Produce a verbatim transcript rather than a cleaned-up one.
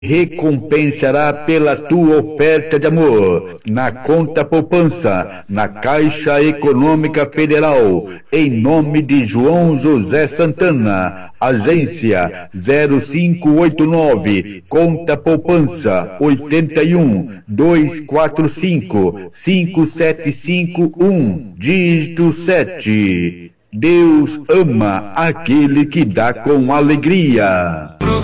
recompensará pela tua oferta de amor, na conta poupança, na Caixa Econômica Federal, em nome de João José Santana, agência zero cinco oito nove, conta poupança oitenta e um, dois quatro cinco, cinco sete cinco um, dígito sete. Deus ama aquele que dá com alegria.